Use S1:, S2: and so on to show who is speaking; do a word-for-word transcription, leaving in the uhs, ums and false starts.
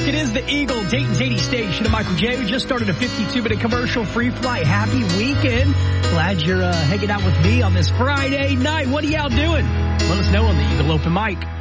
S1: It is the Eagle, Dayton's eighty station. And Michael J. We just started a fifty-two minute commercial free flight. Happy weekend. Glad you're uh, hanging out with me on this Friday night. What are y'all doing? Let us know on the Eagle Open Mic.